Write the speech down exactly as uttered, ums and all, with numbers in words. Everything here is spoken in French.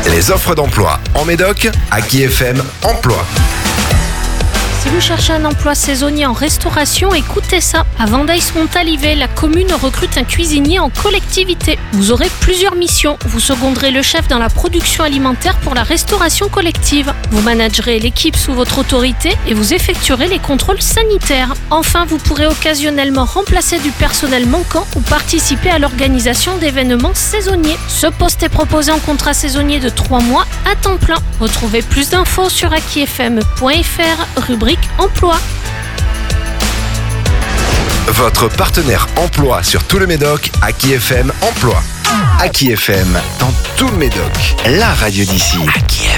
Les offres d'emploi en Médoc, Aki F M Emploi. Si vous cherchez un emploi saisonnier en restauration, écoutez ça. À Vendeils-Montalivet, la commune recrute un cuisinier en collectivité. Vous aurez plusieurs missions. Vous seconderez le chef dans la production alimentaire pour la restauration collective. Vous managerez l'équipe sous votre autorité et vous effectuerez les contrôles sanitaires. Enfin, vous pourrez occasionnellement remplacer du personnel manquant ou participer à l'organisation d'événements saisonniers. Ce poste est proposé en contrat saisonnier de trois mois à temps plein. Retrouvez plus d'infos sur aki f m point f r, rubrique emploi. Votre partenaire emploi sur tout le Médoc, Aki F M Emploi. Aki F M dans tout le Médoc, la radio d'ici. Aki F M.